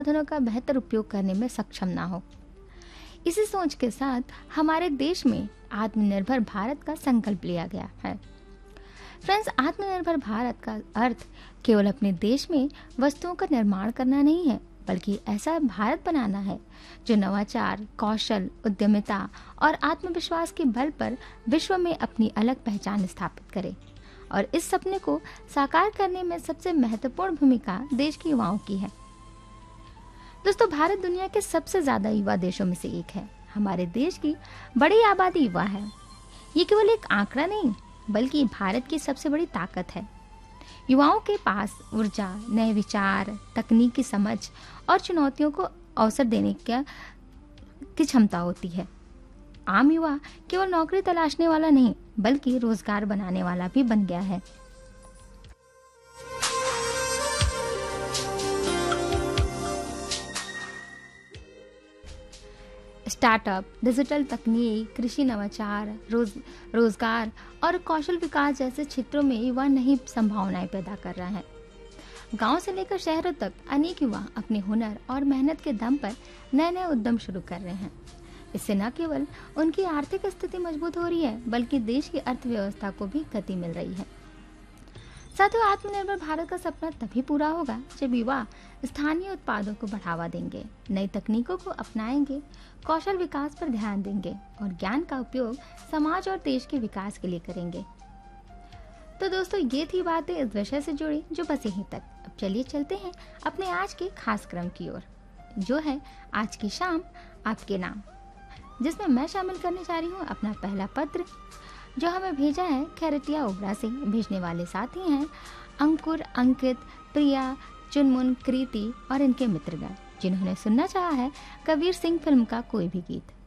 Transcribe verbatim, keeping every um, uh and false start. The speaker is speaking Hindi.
साधनों का बेहतर उपयोग करने में सक्षम ना हो। इसी सोच के साथ हमारे देश में आत्मनिर्भर भारत का संकल्प लिया गया है। फ्रेंड्स, आत्मनिर्भर भारत का अर्थ केवल अपने देश में वस्तुओं का निर्माण करना नहीं है, बल्कि ऐसा भारत बनाना है जो नवाचार, कौशल, उद्यमिता और आत्मविश्वास के बल पर विश्व में अपनी अलग पहचान स्थापित करे। और इस सपने को साकार करने में सबसे महत्वपूर्ण भूमिका देश के युवाओं की है। दोस्तों, भारत दुनिया के सबसे ज्यादा युवा देशों में से एक है। हमारे देश की बड़ी आबादी युवा है। ये केवल एक आंकड़ा नहीं, बल्कि भारत की सबसे बड़ी ताकत है। युवाओं के पास ऊर्जा, नए विचार, तकनीकी समझ और चुनौतियों को अवसर देने का की क्षमता होती है। आम युवा केवल नौकरी तलाशने वाला नहीं, बल्कि रोजगार बनाने वाला भी बन गया है। स्टार्टअप, डिजिटल तकनीक, कृषि नवाचार, रोज रोजगार और कौशल विकास जैसे क्षेत्रों में युवा नई संभावनाएं पैदा कर रहा है। गांव से लेकर शहरों तक अनेक युवा अपने हुनर और मेहनत के दम पर नए नए उद्यम शुरू कर रहे हैं। इससे न केवल उनकी आर्थिक स्थिति मजबूत हो रही है, बल्कि देश की अर्थव्यवस्था को भी गति मिल रही है। साथियों, आत्मनिर्भर भारत का सपना तभी पूरा होगा जब युवा स्थानीय उत्पादों को बढ़ावा देंगे, नई तकनीकों को अपनाएंगे, कौशल विकास पर ध्यान देंगे और ज्ञान का उपयोग समाज और देश के विकास के लिए करेंगे। तो दोस्तों, ये थी बातें इस विषय से जुड़ी, जो बस यहीं तक। अब चलिए चलते हैं अपने आज के खास क्रम की ओर, जो है आज की शाम आपके नाम, जिसमें मैं शामिल करने जा रही हूँ अपना पहला पत्र, जो हमें भेजा है खैरटिया ओबरा से। भेजने वाले साथी हैं अंकुर, अंकित, प्रिया, चुनमुन, कृति और इनके मित्रगण, जिन्होंने सुनना चाहा है कबीर सिंह फिल्म का कोई भी गीत।